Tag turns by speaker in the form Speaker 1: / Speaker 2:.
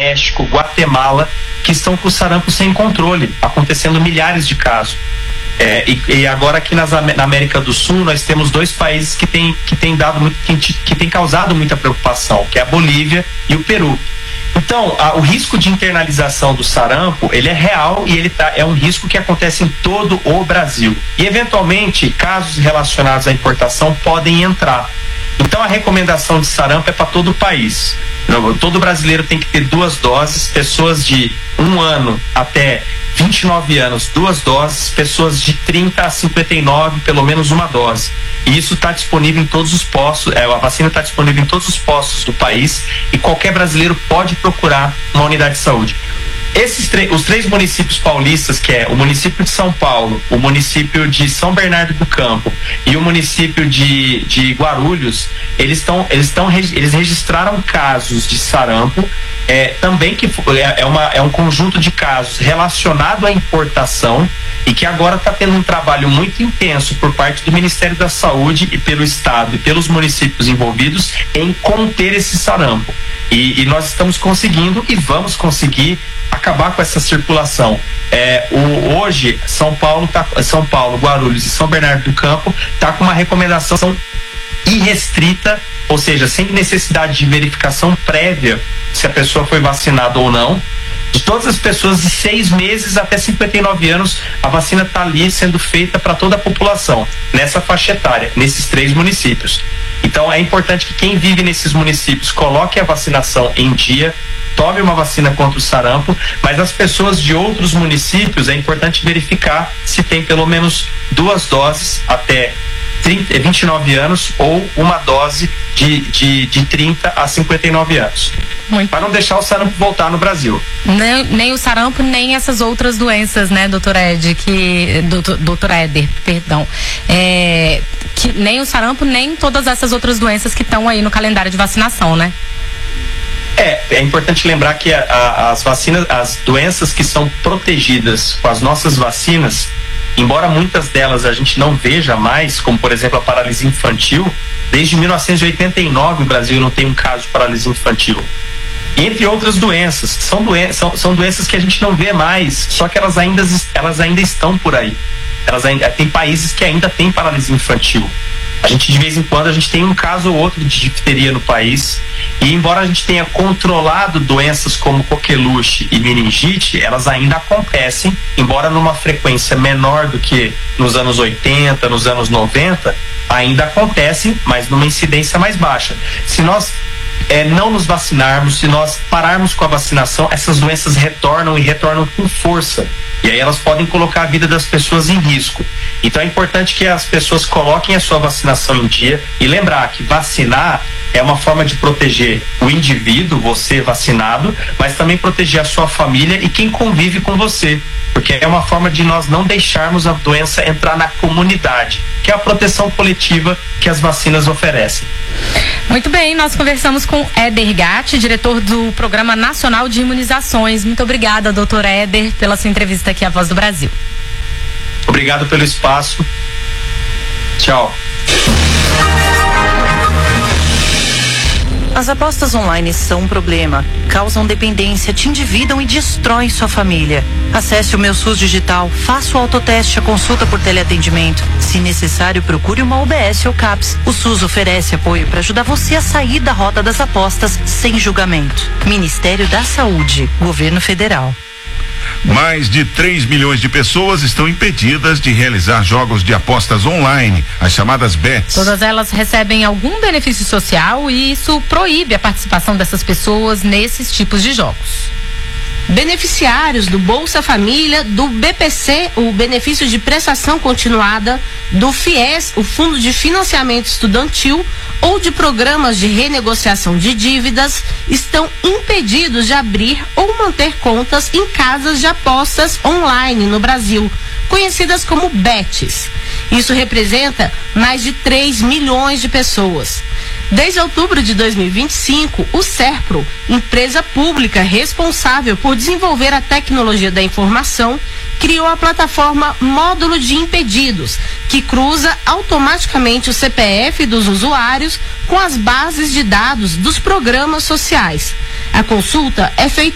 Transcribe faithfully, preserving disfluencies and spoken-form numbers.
Speaker 1: México, Guatemala, que estão com o sarampo sem controle, acontecendo milhares de casos. É, e, e agora aqui nas, na América do Sul nós temos dois países que têm que tem dado muito, que, que tem causado muita preocupação, que é a Bolívia e o Peru. Então, a, o risco de internalização do sarampo, ele é real e ele tá, é um risco que acontece em todo o Brasil. E, eventualmente, casos relacionados à importação podem entrar. Então, a recomendação de sarampo é para todo o país. Todo brasileiro tem que ter duas doses, pessoas de um ano até vinte e nove anos, duas doses, pessoas de trinta a cinquenta e nove, pelo menos uma dose. E isso está disponível em todos os postos, é, a vacina está disponível em todos os postos do país e qualquer brasileiro pode procurar uma unidade de saúde. Esses os três municípios paulistas, que é o município de São Paulo, o município de São Bernardo do Campo e o município de, de Guarulhos, eles estão eles estão eles registraram casos de sarampo, é, também que é, uma, é um conjunto de casos relacionado à importação e que agora está tendo um trabalho muito intenso por parte do Ministério da Saúde e pelo Estado e pelos municípios envolvidos em conter esse sarampo. E, e nós estamos conseguindo e vamos conseguir acabar com essa circulação. É, o, hoje, São Paulo, tá, São Paulo, Guarulhos e São Bernardo do Campo está com uma recomendação irrestrita, ou seja, sem necessidade de verificação prévia se a pessoa foi vacinada ou não. De todas as pessoas de seis meses até cinquenta e nove anos, a vacina está ali sendo feita para toda a população, nessa faixa etária, nesses três municípios. Então é importante que quem vive nesses municípios coloque a vacinação em dia, tome uma vacina contra o sarampo, mas as pessoas de outros municípios é importante verificar se tem pelo menos duas doses até trinta, vinte e nove anos ou uma dose de, de, de trinta a cinquenta e nove anos. Para não deixar o sarampo voltar no Brasil.
Speaker 2: Nem, nem o sarampo, nem essas outras doenças, né, doutor Ed, que, doutor, doutor Éder, perdão, é, que nem o sarampo, nem todas essas outras doenças que estão aí no calendário de vacinação, né?
Speaker 1: É, é importante lembrar que a, a, as vacinas, as doenças que são protegidas com as nossas vacinas, embora muitas delas a gente não veja mais, como por exemplo a paralisia infantil, desde mil novecentos e oitenta e nove o Brasil não tem um caso de paralisia infantil. Entre outras doenças, são, doen são, são doenças que a gente não vê mais, só que elas ainda, elas ainda estão por aí. Elas ainda, tem países que ainda têm paralisia infantil. A gente, de vez em quando, a gente tem um caso ou outro de difteria no país, e embora a gente tenha controlado doenças como coqueluche e meningite, elas ainda acontecem, embora numa frequência menor do que nos anos oitenta, nos anos noventa, ainda acontecem, mas numa incidência mais baixa. Se nós é, não nos vacinarmos, se nós pararmos com a vacinação, essas doenças retornam e retornam com força. E aí elas podem colocar a vida das pessoas em risco. Então é importante que as pessoas coloquem a sua vacinação em dia e lembrar que vacinar é uma forma de proteger o indivíduo, você vacinado, mas também proteger a sua família e quem convive com você. Porque é uma forma de nós não deixarmos a doença entrar na comunidade, que é a proteção coletiva que as vacinas oferecem.
Speaker 2: Muito bem, nós conversamos com Éder Gatti, diretor do Programa Nacional de Imunizações. Muito obrigada, doutor Éder, pela sua entrevista aqui à Voz do Brasil.
Speaker 1: Obrigado pelo espaço. Tchau.
Speaker 3: As apostas online são um problema, causam dependência, te endividam e destroem sua família. Acesse o Meu SUS Digital, faça o autoteste, a consulta por teleatendimento. Se necessário, procure uma U B S ou CAPS. O SUS oferece apoio para ajudar você a sair da rota das apostas sem julgamento. Ministério da Saúde, Governo Federal.
Speaker 4: Mais de três milhões de pessoas estão impedidas de realizar jogos de apostas online, as chamadas bets.
Speaker 2: Todas elas recebem algum benefício social e isso proíbe a participação dessas pessoas nesses tipos de jogos.
Speaker 5: Beneficiários do Bolsa Família, do B P C, o benefício de prestação continuada, do FIES, o Fundo de Financiamento Estudantil, ou de programas de renegociação de dívidas, estão impedidos de abrir ou manter contas em casas de apostas online no Brasil, conhecidas como bets. Isso representa mais de três milhões de pessoas. Desde outubro de dois mil e vinte e cinco, o SERPRO, empresa pública responsável por desenvolver a tecnologia da informação, criou a plataforma Módulo de Impedidos, que cruza automaticamente o C P F dos usuários com as bases de dados dos programas sociais. A consulta é feita